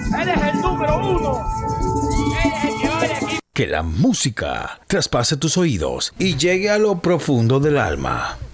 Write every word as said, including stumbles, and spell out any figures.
Eres el número uno. Eres el que vale aquí. Que la música traspase tus oídos y llegue a lo profundo del alma.